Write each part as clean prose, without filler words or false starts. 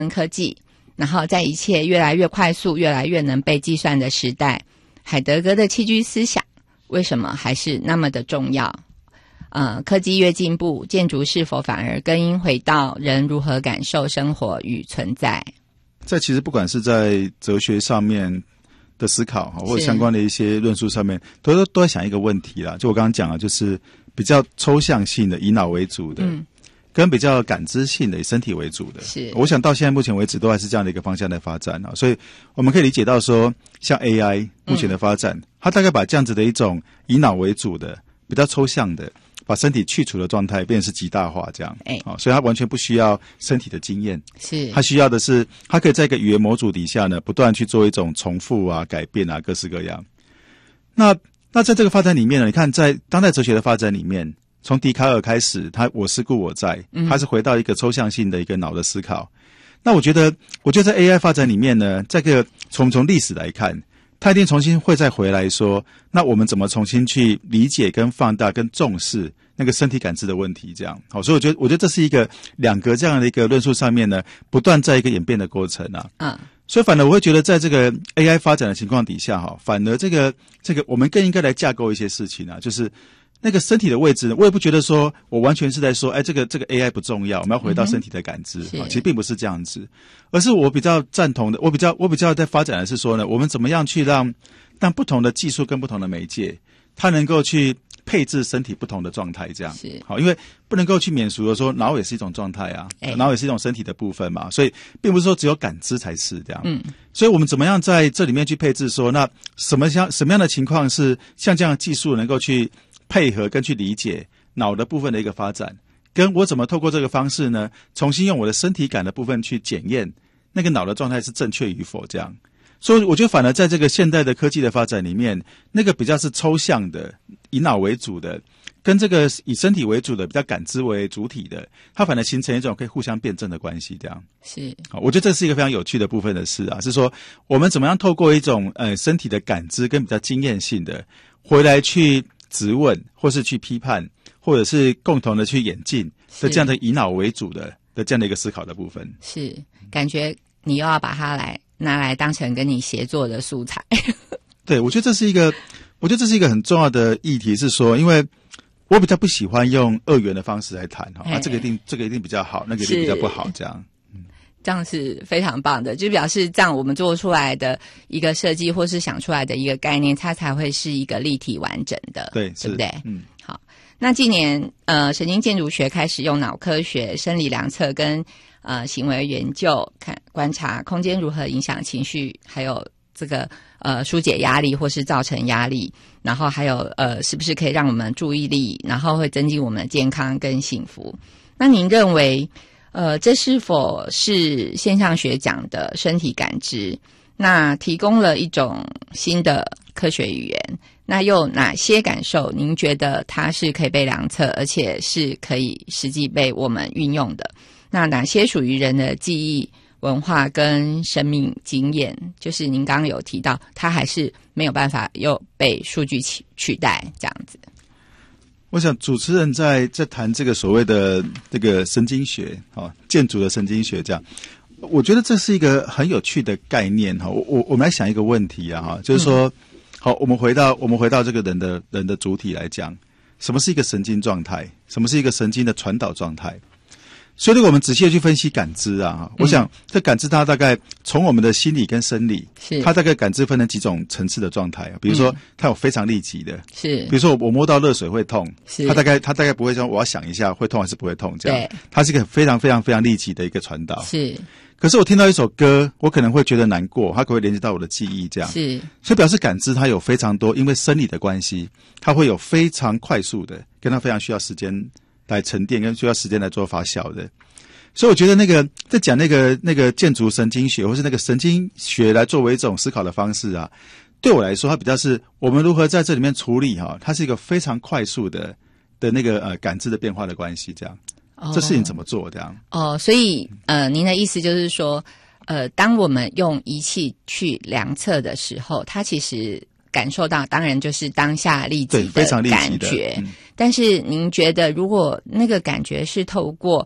科技，然后在一切越来越快速、越来越能被计算的时代，海德格的7G思想为什么还是那么的重要？科技越进步，建筑是否反而更应回到人如何感受生活与存在？ 在其实不管是在哲学上面的思考或者相关的一些论述上面，都在想一个问题啦。就我刚刚讲的，就是比较抽象性的以脑为主的，跟比较感知性的以身体为主的。 是， 我想到现在目前为止都还是这样的一个方向在发展所以我们可以理解到说，像 AI 目前的发展，它大概把这样子的一种以脑为主的比较抽象的，把身体去除的状态变成是极大化这样，所以它完全不需要身体的经验， 是它需要的是，它可以在一个语言模组底下呢，不断去做一种重复改变各式各样。那在这个发展里面呢，你看在当代哲学的发展里面，从笛卡尔开始，他我思故我在，他是回到一个抽象性的一个脑的思考。那我觉得在 AI 发展里面呢，这个从历史来看，他一定重新会再回来说，那我们怎么重新去理解跟放大跟重视那个身体感知的问题这样。好，所以我觉得这是一个两个这样的一个论述上面呢，不断在一个演变的过程所以反而我会觉得在这个 AI 发展的情况底下反而这个我们更应该来架构一些事情就是那个身体的位置呢，我也不觉得说我完全是在说这个 AI 不重要，我们要回到身体的感知其实并不是这样子，而是我比较赞同的，我比较在发展的是说呢，我们怎么样去让不同的技术跟不同的媒介，它能够去配置身体不同的状态这样。 是好，因为不能够去免俗的说脑也是一种状态脑也是一种身体的部分嘛，所以并不是说只有感知才是这样。所以我们怎么样在这里面去配置说，那什么样的情况是像这样的技术能够去配合跟去理解脑的部分的一个发展，跟我怎么透过这个方式呢，重新用我的身体感的部分去检验那个脑的状态是正确与否这样。所以我觉得反而在这个现代的科技的发展里面，那个比较是抽象的以脑为主的，跟这个以身体为主的比较感知为主体的，它反而形成一种可以互相辩证的关系这样。 是， 我觉得这是一个非常有趣的部分的事是说我们怎么样透过一种身体的感知跟比较经验性的回来去质问或是去批判，或者是共同的去演进的这样的以脑为主的这样的一个思考的部分。 是，感觉你又要把它拿来当成跟你协作的素材。 对，我觉得这是一个很重要的议题，是说因为我比较不喜欢用二元的方式来谈这个一定比较好，那个一定比较不好这样。 这样是非常棒的，就表示这样我们做出来的一个设计或是想出来的一个概念，它才会是一个立体完整的，对不对？好，那近年神经建筑学开始用脑科学、生理量测跟行为研究观察空间如何影响情绪，还有这个疏解压力或是造成压力，然后还有是不是可以让我们注意力，然后会增进我们的健康跟幸福。那您认为这是否是现象学讲的身体感知？那提供了一种新的科学语言，那又哪些感受您觉得它是可以被量测，而且是可以实际被我们运用的？那哪些属于人的记忆、文化跟生命经验，就是您刚刚有提到它还是没有办法又被数据取代这样子。 我想主持人在谈这个所谓的这个神经学建筑的神经学这样，我觉得这是一个很有趣的概念我们来想一个问题就是说好，我们回到这个人的主体来讲，什么是一个神经状态，什么是一个神经的传导状态。所以如果我们仔细的去分析感知我想这感知它大概从我们的心理跟生理，它大概感知分成几种层次的状态比如说它有非常立即的，是比如说我摸到热水会痛，它大概不会说我要想一下会痛还是不会痛这样，它是一个非常非常非常立即的一个传导。是，可是我听到一首歌，我可能会觉得难过，它可能会连接到我的记忆这样。是，所以表示感知它有非常多，因为生理的关系，它会有非常快速的，跟它非常需要时间来沉淀，跟需要时间来做发酵的。所以我觉得在讲那个建筑神经学或是那个神经学来作为一种思考的方式对我来说它比较是我们如何在这里面处理它是一个非常快速的那个感知的变化的关系这样。这事情怎么做这样？ 所以您的意思就是说当我们用仪器去量测的时候，它其实感受到当然就是当下立即的感觉，但是您觉得如果那个感觉是透过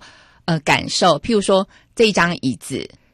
感受，譬如说这一张椅子